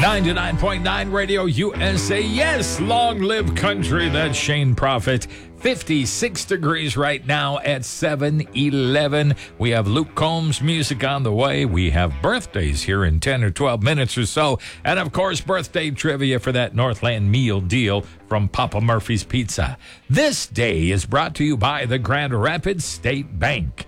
99.9 Radio USA. Yes, long live country. That's Shane Prophet. 56 degrees right now at 7:11. We have Luke Combs music on the way. We have birthdays here in 10 or 12 minutes or so. And, of course, birthday trivia for that Northland meal deal from Papa Murphy's Pizza. This day is brought to you by the Grand Rapids State Bank.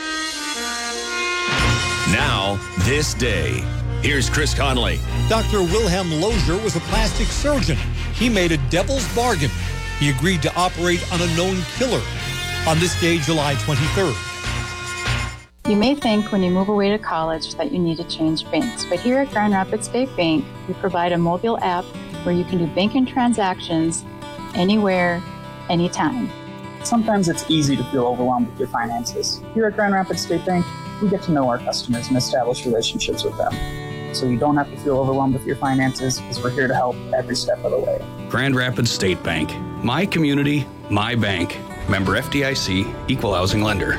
Now, this day. Here's Chris Connolly. Dr. Wilhelm Lozier was a plastic surgeon. He made a devil's bargain. He agreed to operate on a known killer on this day, July 23rd. You may think when you move away to college that you need to change banks, but here at Grand Rapids State Bank, we provide a mobile app where you can do banking transactions anywhere, anytime. Sometimes it's easy to feel overwhelmed with your finances. Here at Grand Rapids State Bank, we get to know our customers and establish relationships with them. So you don't have to feel overwhelmed with your finances, because we're here to help every step of the way. Grand Rapids State Bank. My community, my bank. Member FDIC, Equal Housing Lender.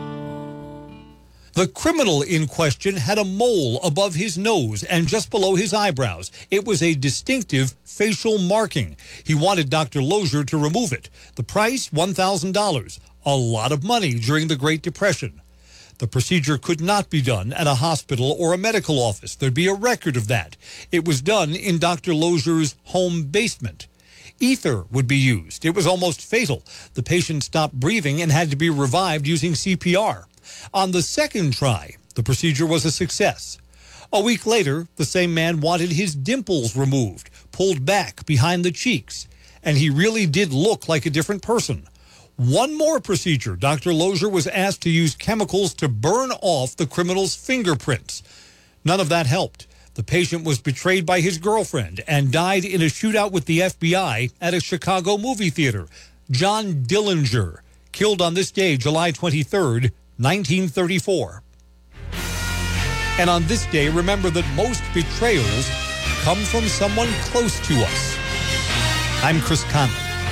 The criminal in question had a mole above his nose and just below his eyebrows. It was a distinctive facial marking. He wanted Dr. Lozier to remove it. The price, $1,000. A lot of money during the Great Depression. The procedure could not be done at a hospital or a medical office. There'd be a record of that. It was done in Dr. Lozier's home basement. Ether would be used. It was almost fatal. The patient stopped breathing and had to be revived using CPR. On the second try, the procedure was a success. A week later, the same man wanted his dimples removed, pulled back behind the cheeks, and he really did look like a different person. One more procedure. Dr. Lozier was asked to use chemicals to burn off the criminal's fingerprints. None of that helped. The patient was betrayed by his girlfriend and died in a shootout with the FBI at a Chicago movie theater. John Dillinger, killed on this day, July 23rd, 1934. And on this day, remember that most betrayals come from someone close to us. I'm Chris Conley.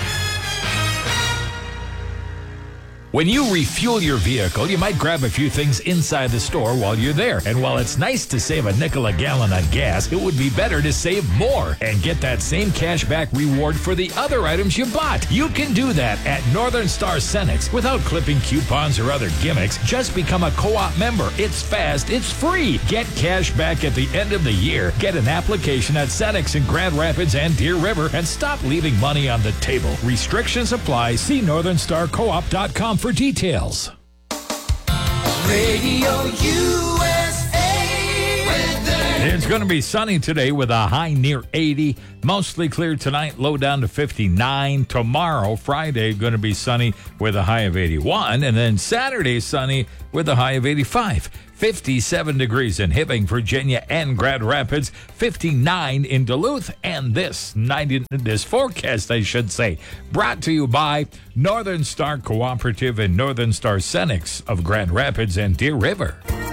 When you refuel your vehicle, you might grab a few things inside the store while you're there. And while it's nice to save a nickel a gallon on gas, it would be better to save more and get that same cashback reward for the other items you bought. You can do that at Northern Star Cenex without clipping coupons or other gimmicks. Just become a co-op member. It's fast. It's free. Get cash back at the end of the year. Get an application at Cenex in Grand Rapids and Deer River and stop leaving money on the table. Restrictions apply. See northernstarcoop.com for details. Radio USA weather. It's going to be sunny today with a high near 80. Mostly clear tonight, low down to 59. Tomorrow, Friday, going to be sunny with a high of 81. And then Saturday, sunny with a high of 85. 57 degrees in Hibbing, Virginia, and Grand Rapids. 59 in Duluth. And this forecast, I should say, brought to you by Northern Star Cooperative and Northern Star Cenex of Grand Rapids and Deer River.